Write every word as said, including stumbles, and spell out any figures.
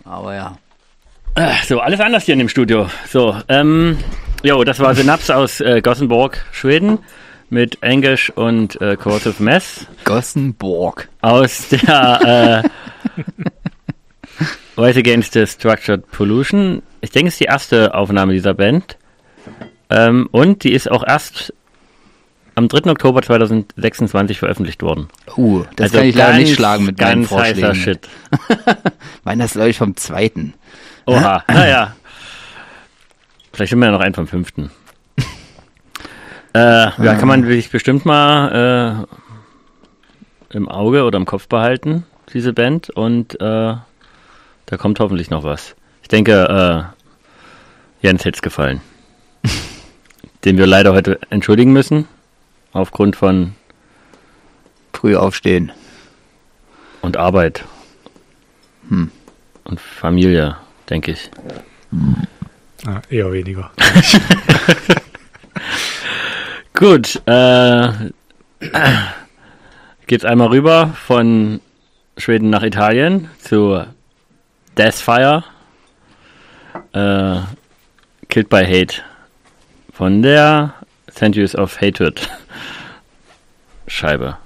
Aber ja. So, alles anders hier in dem Studio. So, ähm, jo, das war Synapse aus äh, Gothenburg, Schweden, mit Anguish und äh, Corrosive Mess. Gothenburg. Aus der äh, Rise Against the Structured Pollution. Ich denke, es ist die erste Aufnahme dieser Band. Ähm, und die ist auch erst am dritten Oktober zweitausendsechsundzwanzig veröffentlicht worden. Uh, das also kann ich leider ganz, nicht schlagen mit meinen ganz Vorschlägen. heißer Shit. Meiner ist, glaube ich, vom zweiten. Oha, naja. Vielleicht sind wir ja noch einen vom fünften. äh, ja, kann man sich bestimmt mal äh, im Auge oder im Kopf behalten, diese Band. Und äh, da kommt hoffentlich noch was. Ich denke, äh, Jens hätte es gefallen. Den wir leider heute entschuldigen müssen. Aufgrund von Früh aufstehen. Und Arbeit. Hm. Und Familie, denke ich. Ah, eher weniger. Gut, äh, geht's einmal rüber von Schweden nach Italien zu Deathfire, äh, Killed by Hate von der Centuries of Hatred Scheibe.